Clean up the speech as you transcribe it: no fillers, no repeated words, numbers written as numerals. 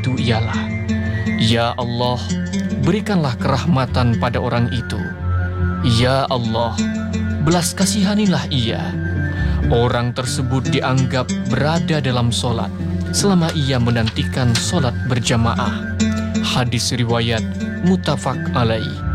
itu ialah, Ya Allah, berikanlah kerahmatan pada orang itu. Ya Allah, belas kasihanilah ia. Orang tersebut dianggap berada dalam solat selama ia menantikan solat berjamaah. Hadis riwayat muttafaq alaih.